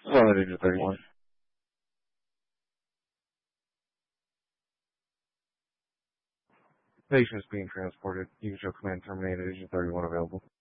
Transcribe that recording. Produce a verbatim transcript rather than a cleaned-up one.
Solid Agent thirty-one. Patient is being transported. You can show command terminated. Agent thirty-one available.